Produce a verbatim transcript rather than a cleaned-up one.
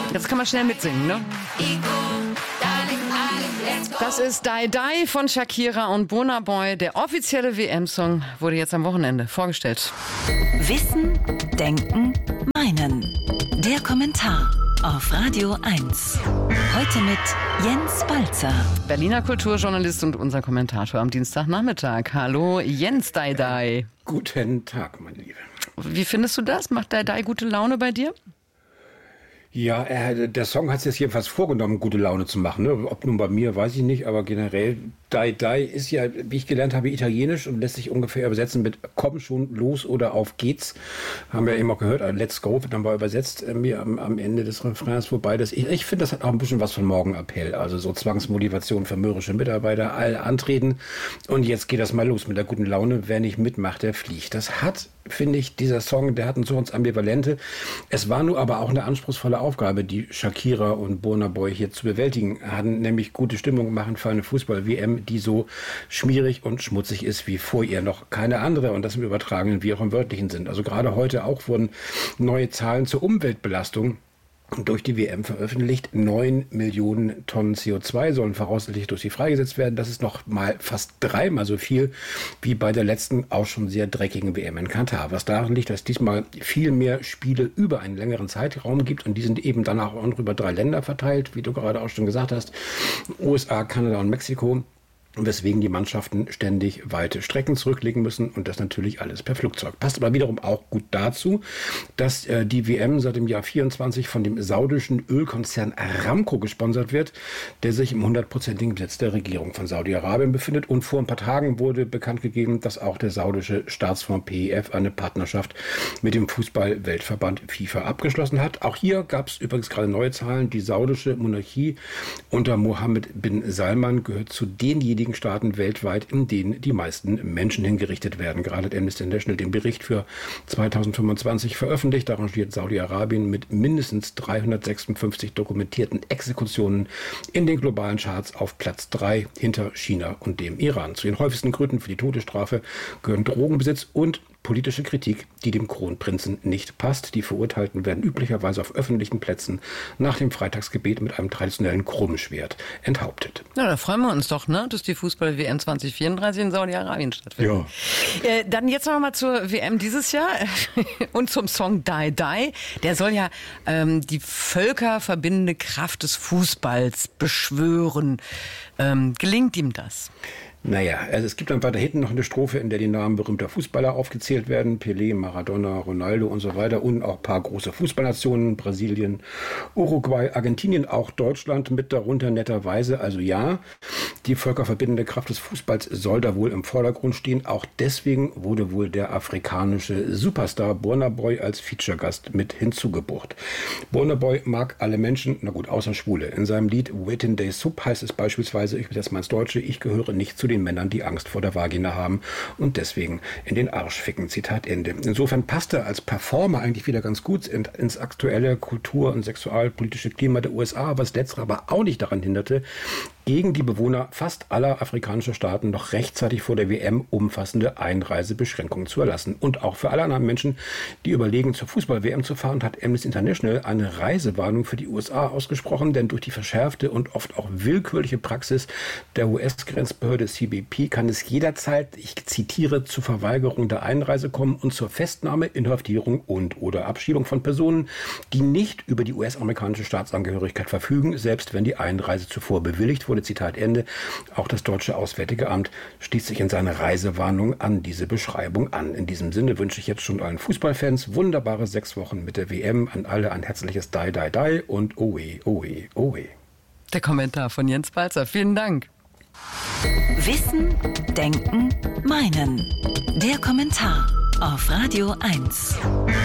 Jetzt kann man schnell mitsingen, ne? Das ist Die Die von Shakira und Burna Boy. Der offizielle W M-Song wurde jetzt am Wochenende vorgestellt. Wissen, Denken, Meinen. Der Kommentar auf Radio eins. Heute mit Jens Balzer. Berliner Kulturjournalist und unser Kommentator am Dienstagnachmittag. Hallo Jens Die Die. Guten Tag, meine Liebe. Wie findest du das? Macht Die Die gute Laune bei dir? Ja, er, der Song hat es jetzt jedenfalls vorgenommen, gute Laune zu machen. Ne? Ob nun bei mir, weiß ich nicht, aber generell, Die Die ist ja, wie ich gelernt habe, italienisch und lässt sich ungefähr übersetzen mit komm schon los oder auf geht's. Haben wir eben auch gehört, Let's Go wird dann mal übersetzt äh, mir am, am Ende des Refrains, wobei das, ich, ich finde, das hat auch ein bisschen was von Morgenappell, also so Zwangsmotivation für mürrische Mitarbeiter, alle antreten und jetzt geht das mal los mit der guten Laune, wer nicht mitmacht, der fliegt. Das hat, finde ich, dieser Song, der hat ein so ins Ambivalente. Es war nur aber auch eine anspruchsvolle Aufgabe, die Shakira und Burna Boy hier zu bewältigen hatten, nämlich gute Stimmung machen für eine Fußball-W M, die so schmierig und schmutzig ist wie vor ihr noch keine andere und das im Übertragenen wie auch im Wörtlichen sind. Also gerade heute auch wurden neue Zahlen zur Umweltbelastung durch die W M veröffentlicht. Neun Millionen Tonnen C O zwei sollen voraussichtlich durch sie freigesetzt werden. Das ist noch mal fast dreimal so viel wie bei der letzten, auch schon sehr dreckigen W M in Katar. Was daran liegt, dass diesmal viel mehr Spiele über einen längeren Zeitraum gibt und die sind eben dann auch noch über drei Länder verteilt, wie du gerade auch schon gesagt hast. U S A, Kanada und Mexiko. Weswegen die Mannschaften ständig weite Strecken zurücklegen müssen und das natürlich alles per Flugzeug. Passt aber wiederum auch gut dazu, dass äh, die W M seit dem Jahr vierundzwanzig von dem saudischen Ölkonzern Aramco gesponsert wird, der sich im hundertprozentigen Besitz der Regierung von Saudi-Arabien befindet. Und vor ein paar Tagen wurde bekannt gegeben, dass auch der saudische Staatsfonds P E F eine Partnerschaft mit dem Fußball-Weltverband FIFA abgeschlossen hat. Auch hier gab es übrigens gerade neue Zahlen. Die saudische Monarchie unter Mohammed bin Salman gehört zu denjenigen Staaten weltweit, in denen die meisten Menschen hingerichtet werden. Gerade hat Amnesty International den Bericht für zweitausendfünfundzwanzig veröffentlicht. Da rangiert Saudi-Arabien mit mindestens dreihundertsechsundfünfzig dokumentierten Exekutionen in den globalen Charts auf Platz drei hinter China und dem Iran. Zu den häufigsten Gründen für die Todesstrafe gehören Drogenbesitz und politische Kritik, die dem Kronprinzen nicht passt. Die Verurteilten werden üblicherweise auf öffentlichen Plätzen nach dem Freitagsgebet mit einem traditionellen Krummschwert enthauptet. Na, da freuen wir uns doch, ne, dass die Fußball-W M zwanzig vierunddreißig in Saudi-Arabien stattfindet. Ja. Äh, dann jetzt noch mal zur W M dieses Jahr und zum Song Die Die. Der soll ja ähm, die völkerverbindende Kraft des Fußballs beschwören. Ähm, gelingt ihm das? Naja, also es gibt dann weiter hinten noch eine Strophe, in der die Namen berühmter Fußballer aufgezählt werden. Pelé, Maradona, Ronaldo und so weiter. Und auch ein paar große Fußballnationen. Brasilien, Uruguay, Argentinien, auch Deutschland mit darunter netterweise. Also ja, die völkerverbindende Kraft des Fußballs soll da wohl im Vordergrund stehen. Auch deswegen wurde wohl der afrikanische Superstar Burna Boy als Feature-Gast mit hinzugebucht. Burna Boy mag alle Menschen, na gut, außer Schwule. In seinem Lied Waiting Day Sub heißt es beispielsweise, ich bin jetzt mal ins Deutsche, ich gehöre nicht zu den Männern, die Angst vor der Vagina haben und deswegen in den Arsch ficken. Zitat Ende. Insofern passt er als Performer eigentlich wieder ganz gut in, ins aktuelle Kultur- und sexualpolitische Klima der U S A, was letztere aber auch nicht daran hinderte, gegen die Bewohner fast aller afrikanischer Staaten noch rechtzeitig vor der W M umfassende Einreisebeschränkungen zu erlassen. Und auch für alle anderen Menschen, die überlegen, zur Fußball-W M zu fahren, hat Amnesty International eine Reisewarnung für die U S A ausgesprochen, denn durch die verschärfte und oft auch willkürliche Praxis der U S-Grenzbehörde C B P kann es jederzeit, ich zitiere, zur Verweigerung der Einreise kommen und zur Festnahme, Inhaftierung und oder Abschiebung von Personen, die nicht über die U S-amerikanische Staatsangehörigkeit verfügen, selbst wenn die Einreise zuvor bewilligt wurde. Zitat Ende. Auch das deutsche Auswärtige Amt schließt sich in seiner Reisewarnung an diese Beschreibung an. In diesem Sinne wünsche ich jetzt schon allen Fußballfans wunderbare sechs Wochen mit der W M. An alle ein herzliches Die, Die, Die und Owe, Owe, Owe. Der Kommentar von Jens Balzer. Vielen Dank. Wissen, Denken, Meinen. Der Kommentar auf Radio eins.